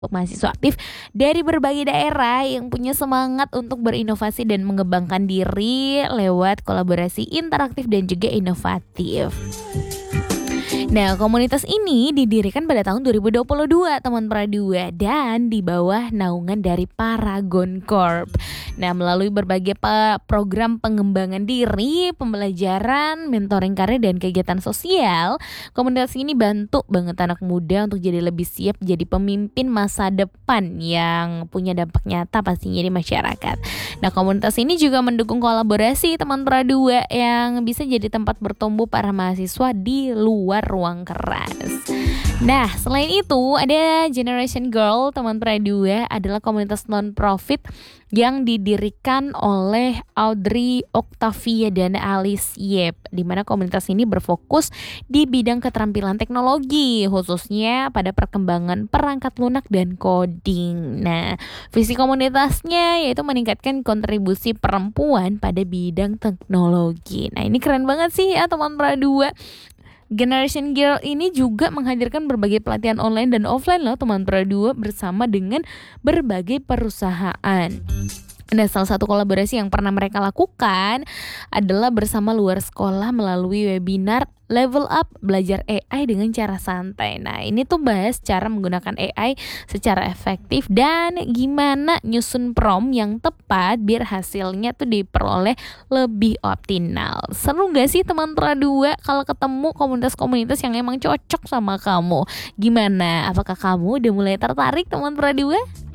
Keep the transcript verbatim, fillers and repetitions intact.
mahasiswa aktif dari berbagai daerah yang punya semangat untuk berinovasi dan mengembangkan diri lewat kolaborasi interaktif dan juga inovatif. Nah, komunitas ini didirikan pada tahun dua ribu dua puluh dua, teman Pra dua, dan di bawah naungan dari Paragon Corp. Nah, melalui berbagai pe- program pengembangan diri, pembelajaran, mentoring karir, dan kegiatan sosial, komunitas ini bantu banget anak muda untuk jadi lebih siap jadi pemimpin masa depan yang punya dampak nyata pastinya di masyarakat. Nah, komunitas ini juga mendukung kolaborasi teman Pra dua yang bisa jadi tempat bertumbuh para mahasiswa di luar ruang keras. Nah, selain itu ada Generation Girl teman Pra dua adalah komunitas non-profit yang didirikan oleh Audrey Octavia dan Alice Yep, di mana komunitas ini berfokus di bidang keterampilan teknologi, khususnya pada perkembangan perangkat lunak dan coding. Nah, visi komunitasnya yaitu meningkatkan kontribusi perempuan pada bidang teknologi. Nah, ini keren banget sih ya teman Pra dua. Generation Girl ini juga menghadirkan berbagai pelatihan online dan offline loh teman Pra dua bersama dengan berbagai perusahaan. Nah, salah satu kolaborasi yang pernah mereka lakukan adalah bersama luar sekolah melalui webinar Level Up Belajar A I dengan cara santai. Nah, ini tuh bahas cara menggunakan A I secara efektif dan gimana nyusun prompt yang tepat biar hasilnya tuh diperoleh lebih optimal. Seru gak sih teman Pra dua kalau ketemu komunitas-komunitas yang emang cocok sama kamu? Gimana? Apakah kamu udah mulai tertarik teman Pra dua?